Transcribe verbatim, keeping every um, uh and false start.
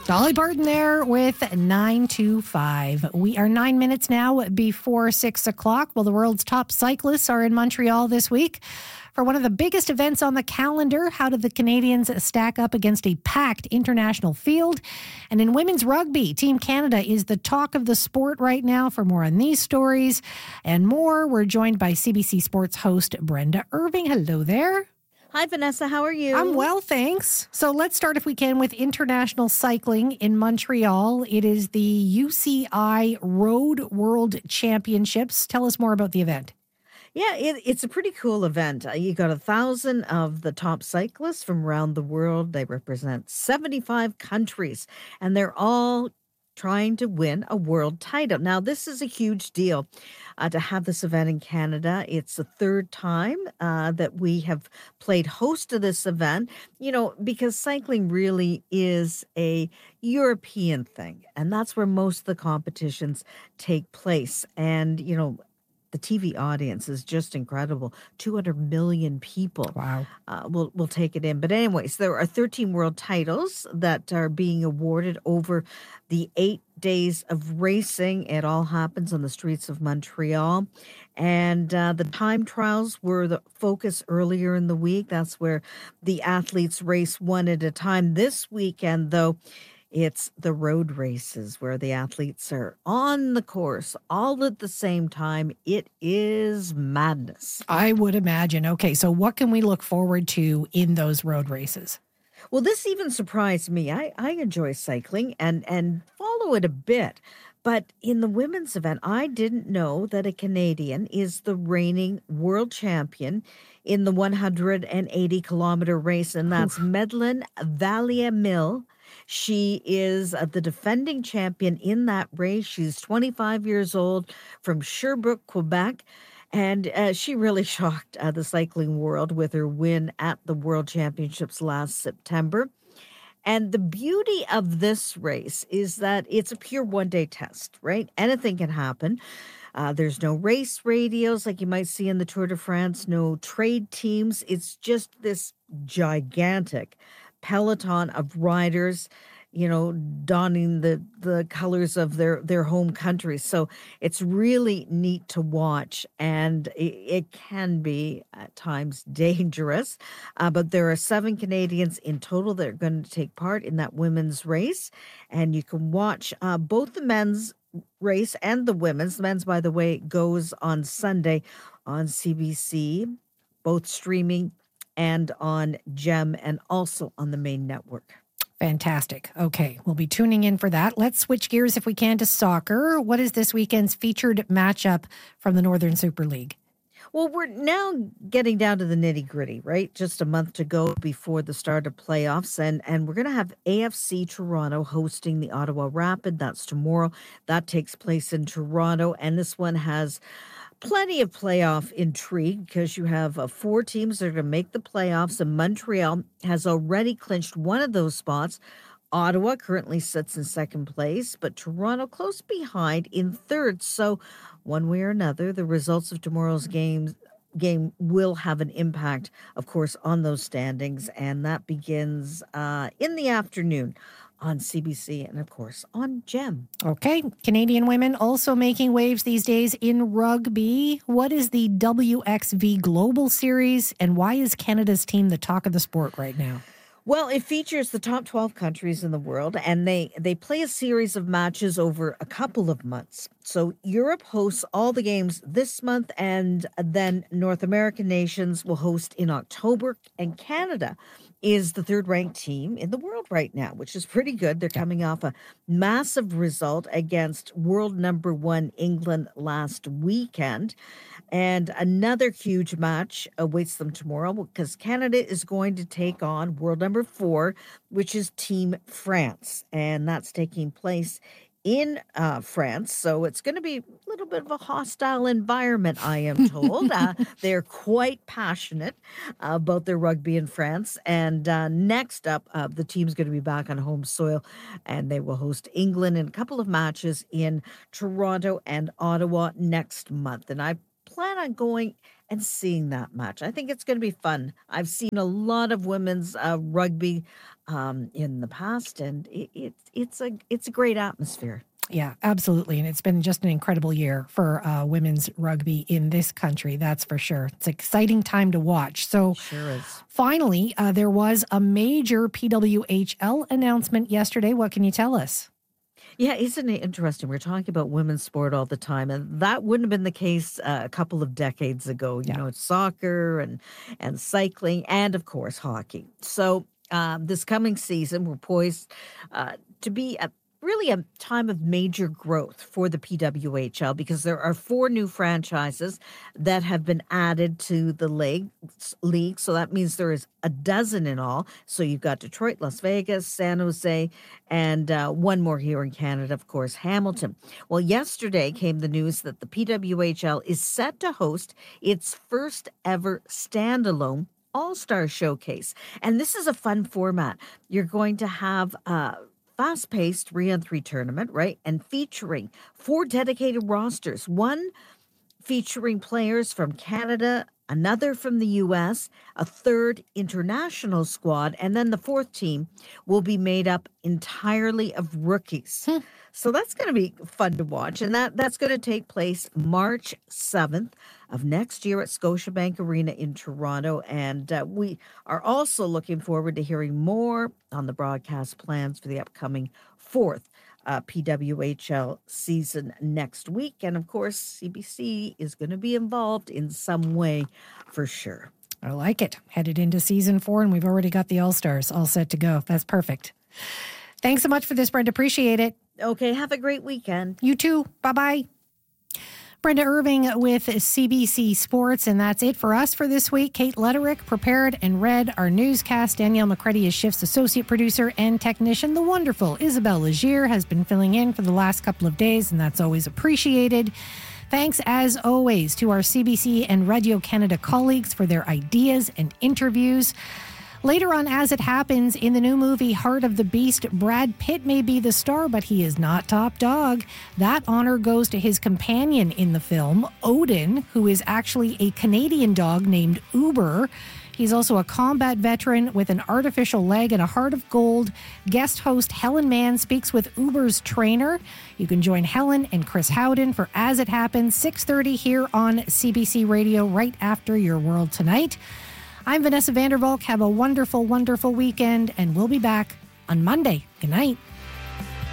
Dolly Parton there with nine two five. We are nine minutes now before six o'clock. Well, the world's top cyclists are in Montreal this week for one of the biggest events on the calendar. How did the Canadians stack up against a packed international field? And in women's rugby, Team Canada is the talk of the sport right now. For more on these stories and more, we're joined by C B C Sports host Brenda Irving. Hello there. Hi, Vanessa. How are you? I'm well, thanks. So let's start, if we can, with international cycling in Montreal. It is the U C I Road World Championships. Tell us more about the event. Yeah, it, it's a pretty cool event. Uh, you got a thousand of the top cyclists from around the world. They represent seventy-five countries, and they're all trying to win a world title. Now, this is a huge deal uh, to have this event in Canada. It's the third time uh, that we have played host to this event, you know, because cycling really is a European thing, and that's where most of the competitions take place. And, you know, the T V audience is just incredible. two hundred million people Wow. uh, will, will take it in. But anyways, there are thirteen world titles that are being awarded over the eight days of racing. It all happens on the streets of Montreal. And uh, the time trials were the focus earlier in the week. That's where the athletes race one at a time. This weekend, though, it's the road races where the athletes are on the course all at the same time. It is madness. I would imagine. Okay, so what can we look forward to in those road races? Well, this even surprised me. I, I enjoy cycling and, and follow it a bit. But in the women's event, I didn't know that a Canadian is the reigning world champion in the one hundred eighty kilometer race, and that's Madeleine Valier-Mille. She is uh, the defending champion in that race. She's twenty-five years old, from Sherbrooke, Quebec. And uh, she really shocked uh, the cycling world with her win at the World Championships last September. And the beauty of this race is that it's a pure one-day test, right? Anything can happen. Uh, there's no race radios like you might see in the Tour de France, no trade teams. It's just this gigantic peloton of riders, you know, donning the, the colors of their, their home country. So it's really neat to watch, and it, it can be at times dangerous. Uh, but there are seven Canadians in total that are going to take part in that women's race, and you can watch uh, both the men's race and the women's. The men's, by the way, goes on Sunday on C B C, both streaming and on GEM, and also on the main network. Fantastic. Okay, we'll be tuning in for that. Let's switch gears, if we can, to soccer. What is this weekend's featured matchup from the Northern Super League? Well, we're now getting down to the nitty-gritty, right? Just a month to go before the start of playoffs, and, and we're going to have A F C Toronto hosting the Ottawa Rapid. That's tomorrow. That takes place in Toronto, and this one has plenty of playoff intrigue because you have uh, four teams that are going to make the playoffs, and Montreal has already clinched one of those spots. Ottawa currently sits in second place, but Toronto close behind in third. So one way or another, the results of tomorrow's games game will have an impact, of course, on those standings, and that begins uh, in the afternoon on C B C and, of course, on GEM. Okay. Canadian women also making waves these days in rugby. What is the W X V Global Series, and why is Canada's team the talk of the sport right now? Well, it features the top twelve countries in the world, and they, they play a series of matches over a couple of months. So Europe hosts all the games this month, and then North American nations will host in October, and Canada is the third-ranked team in the world right now, which is pretty good. They're coming off a massive result against world number one England last weekend. And another huge match awaits them tomorrow because Canada is going to take on world number four, which is Team France. And that's taking place in uh, France. So it's going to be a little bit of a hostile environment, I am told. uh, they're quite passionate uh, about their rugby in France. And uh, next up, uh, the team's going to be back on home soil, and they will host England in a couple of matches in Toronto and Ottawa next month. And I plan on going and seeing that match. I think it's going to be fun. I've seen a lot of women's uh, rugby um, in the past, and it, it, it's a it's a great atmosphere. Yeah, absolutely. And it's been just an incredible year for uh, women's rugby in this country, that's for sure. It's an exciting time to watch. So sure is. Finally, uh, there was a major P W H L announcement yesterday. What can you tell us? Yeah, isn't it interesting? We're talking about women's sport all the time, and that wouldn't have been the case uh, a couple of decades ago. You yeah. know, soccer and and cycling, and of course hockey. So um, this coming season, we're poised uh, to be a really a time of major growth for the P W H L because there are four new franchises that have been added to the league. league. So that means there is a dozen in all. So you've got Detroit, Las Vegas, San Jose, and uh, one more here in Canada, of course, Hamilton. Well, yesterday came the news that the P W H L is set to host its first ever standalone All-Star Showcase. And this is a fun format. You're going to have uh, fast-paced three-on-three tournament, right? And featuring four dedicated rosters, one featuring players from Canada, another from the U S, a third international squad, and then the fourth team will be made up entirely of rookies. Hmm. So that's going to be fun to watch. And that, that's going to take place March seventh of next year at Scotiabank Arena in Toronto. And uh, we are also looking forward to hearing more on the broadcast plans for the upcoming fourth uh, P W H L season next week. And of course, C B C is going to be involved in some way for sure. I like it. Headed into season four, and we've already got the All-Stars all set to go. That's perfect. Thanks so much for this, Brenda. Appreciate it. Okay, have a great weekend. You too. Bye-bye. Brenda Irving with C B C Sports, and that's it for us for this week. Kate Letterick prepared and read our newscast. Danielle McCready is Shift's associate producer and technician. The wonderful Isabel Legier has been filling in for the last couple of days, and that's always appreciated. Thanks, as always, to our C B C and Radio Canada colleagues for their ideas and interviews. Later on, As It Happens, in the new movie Heart of the Beast, Brad Pitt may be the star, but he is not top dog. That honor goes to his companion in the film, Odin, who is actually a Canadian dog named Uber. He's also a combat veteran with an artificial leg and a heart of gold. Guest host Helen Mann speaks with Uber's trainer. You can join Helen and Chris Howden for As It Happens, six thirty here on C B C Radio, right after Your World Tonight. I'm Vanessa Vandervalk. Have a wonderful, wonderful weekend, and we'll be back on Monday. Good night.